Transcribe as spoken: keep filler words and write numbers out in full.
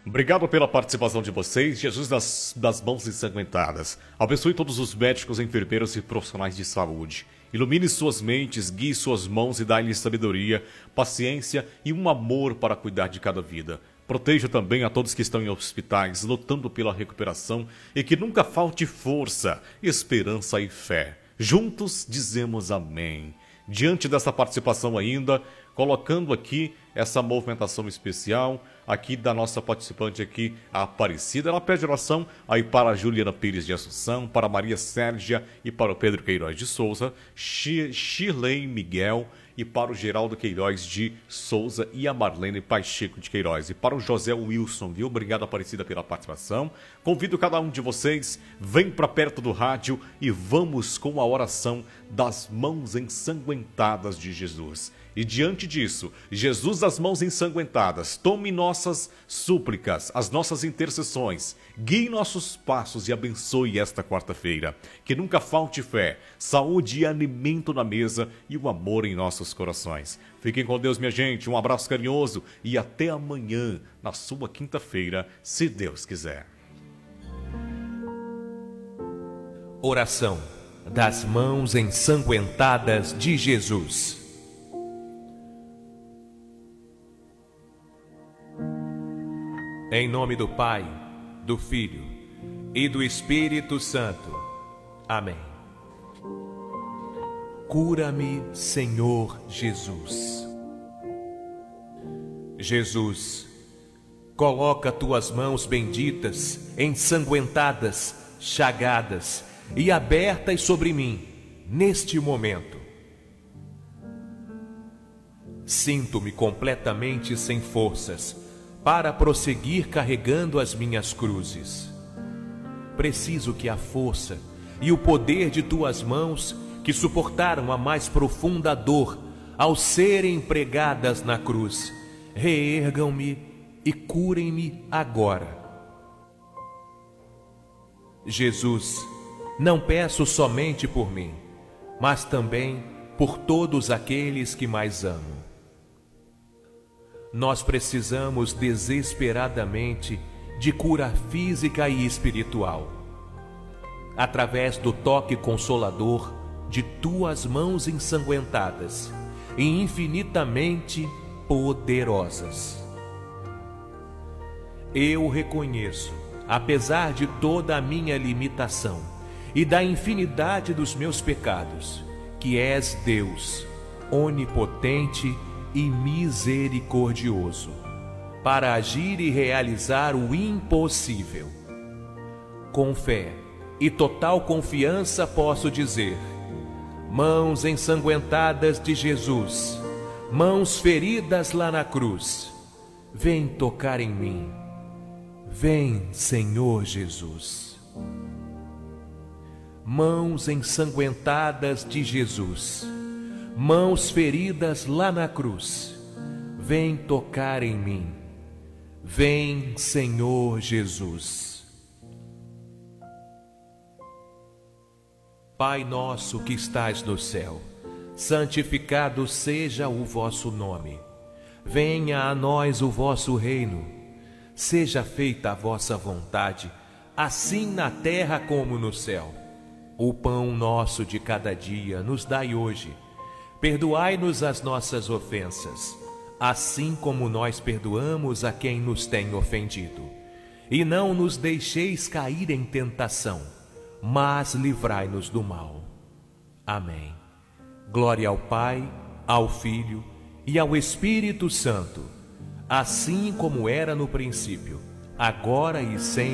Obrigado pela participação de vocês. Jesus das, das mãos ensanguentadas. Abençoe todos os médicos, enfermeiros e profissionais de saúde. Ilumine suas mentes, guie suas mãos e dá-lhes sabedoria, paciência e um amor para cuidar de cada vida. Proteja também a todos que estão em hospitais, lutando pela recuperação, e que nunca falte força, esperança e fé. Juntos dizemos amém. Diante dessa participação ainda, colocando aqui essa movimentação especial, aqui da nossa participante aqui, a Aparecida, ela pede oração aí para a Juliana Pires de Assunção, para a Maria Sérgia e para o Pedro Queiroz de Souza, Shirley Miguel e para o Geraldo Queiroz de Souza e a Marlene Pacheco de Queiroz. E para o José Wilson, viu? Obrigado, Aparecida, pela participação. Convido cada um de vocês, vem para perto do rádio e vamos com a oração das mãos ensanguentadas de Jesus. E diante disso, Jesus das mãos ensanguentadas, tome nossas súplicas, as nossas intercessões, guie nossos passos e abençoe esta quarta-feira. Que nunca falte fé, saúde e alimento na mesa e o amor em nossos corações. Fiquem com Deus, minha gente, um abraço carinhoso e até amanhã, na sua quinta-feira, se Deus quiser. Oração das mãos ensanguentadas de Jesus. Em nome do Pai, do Filho e do Espírito Santo. Amém. Cura-me, Senhor Jesus. Jesus, coloca tuas mãos benditas, ensanguentadas, chagadas e abertas sobre mim, neste momento. Sinto-me completamente sem forças para prosseguir carregando as minhas cruzes. Preciso que a força e o poder de tuas mãos, que suportaram a mais profunda dor ao serem pregadas na cruz, reergam-me e curem-me agora. Jesus, não peço somente por mim, mas também por todos aqueles que mais amo. Nós precisamos desesperadamente de cura física e espiritual. Através do toque consolador de tuas mãos ensanguentadas e infinitamente poderosas. Eu reconheço, apesar de toda a minha limitação e da infinidade dos meus pecados, que és Deus, onipotente e misericordioso, para agir e realizar o impossível. Com fé e total confiança posso dizer: mãos ensanguentadas de Jesus, mãos feridas lá na cruz, vem tocar em mim. Vem, Senhor Jesus. Mãos ensanguentadas de Jesus, mãos feridas lá na cruz, vem tocar em mim. Vem, Senhor Jesus. Pai nosso que estás no céu, santificado seja o vosso nome. Venha a nós o vosso reino. Seja feita a vossa vontade, assim na terra como no céu. O pão nosso de cada dia nos dai hoje. Perdoai-nos as nossas ofensas, assim como nós perdoamos a quem nos tem ofendido. E não nos deixeis cair em tentação, mas livrai-nos do mal. Amém. Glória ao Pai, ao Filho e ao Espírito Santo, assim como era no princípio, agora e sempre.